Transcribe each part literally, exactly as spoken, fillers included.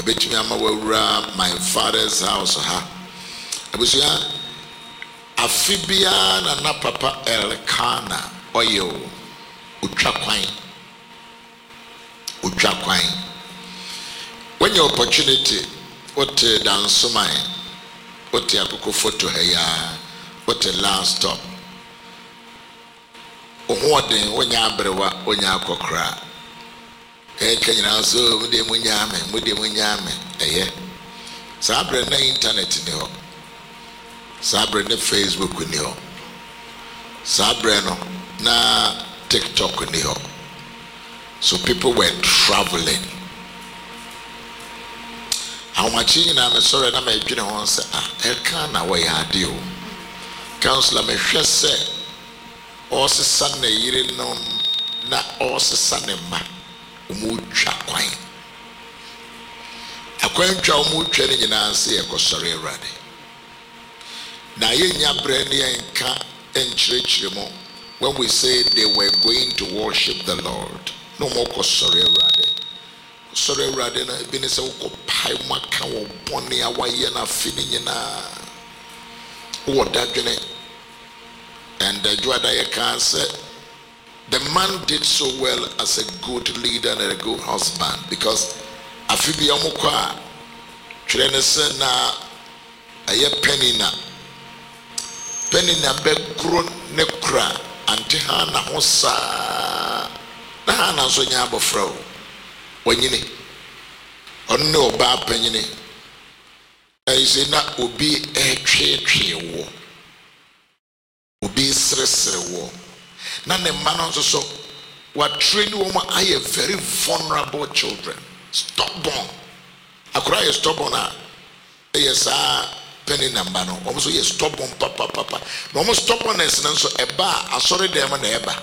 bit me ama my father's house ha. Abusia afibia na na papa Elkana oyo utwa kwan utwa kwan. When your opportunity what dance mine what akoko photo heya what last stop ohoden onya abrewa onya akokra e kanyina so mude munyame mude munyame eye sabre na internet ni ho sabre na Facebook ni ho sabre no na TikTok ni ho. So people were traveling. How much in I'm sorry na me dwene ho say ah Elkana we ya de o counselor me hwe say o se san na yire no na o se san ma umu twa kwan akwan twa umu twa ni nyina se ekosore Awurade na ye nya bre ne enka enchirechire mo when we say they were going to worship the Lord no more kosore Awurade. Sorry, rather than being so pie, Maka, or Bonnie, away, and a feeling what that and the Juadaya can say the man did so well as a good leader and a good husband because Afibia Mukwa, Trenesena, a ye penina, penina begron necra, antihana hosa, Nahana Sonyabo fro. Wanyini onno ba panyini ayise na obi etwetwe wo obi sresre wo na ne ma no so wa train wo ma aye very vulnerable children stubborn akura ye stubborn na yes ah penny number no omo so ye stubborn papa papa no omo stubbornness na so eba asori dem na eba.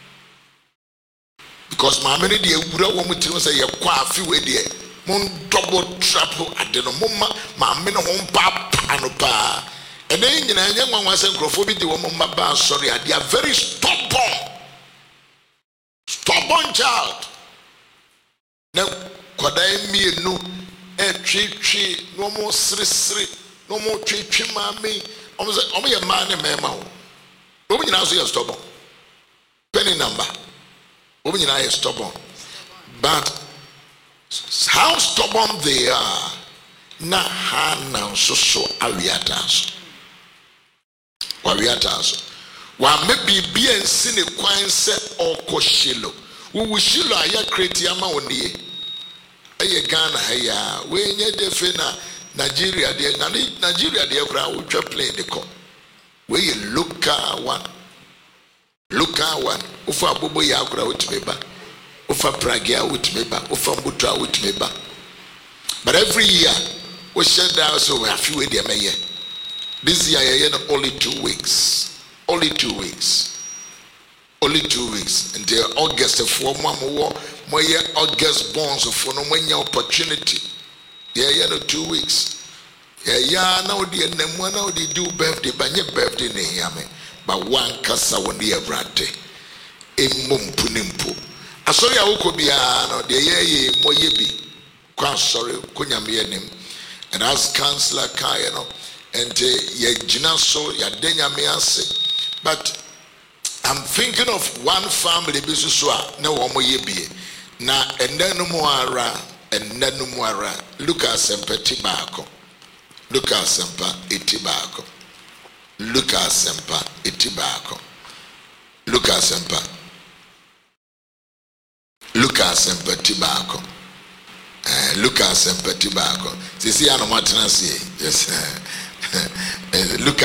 Because my many dear Ura woman say you're quite we dear moon double trouble at the moment, my men home pap and pa. And then you know, young one was the woman, my sorry, they are very stubborn, stubborn child. Now, could I me no a tree tree, no more sri sri, no more tree tree, mammy, almost only a man and mamma. Women now say stubborn. Penny number. Women are stubborn, but how stubborn they are, na hana so so awiatas, awiatas. Wa maybe be and sin a quine set or koshilo. We will shilo aya kretiama oni. Aye Ghana haya. We nye defina Nigeria de Nigeria de kra we play the call. We look one. Look at one. Ufa bobo ya kura utmeba. Ufa pragia utmeba. Ufa mbutra utmeba. But every year, we shut down so we have few in the this year, only two weeks. Only two weeks. Only two weeks. Until August, four months more. More year August bonds for no many opportunity. Yeah, yeah, no two weeks. Yeah, yeah, now the name now they do birthday, but your birthday name. But one kasa woni Awurade emum punimpo asori awoko bia no de ye moye bi kwa asori konyame anim and as counselor kai no and ye gina so ya denyame ase. But I'm thinking of one family bi so a na wo moye bi na enanu mu ara enanu mu ara Lucas empati baako Lucas empa eti baako Lucas Sempa Itibako. Lucas Sempa. Lucas Sempa Tibako. Lucas Sempa Tibako. Sisi ano matena si. Yes. Lucas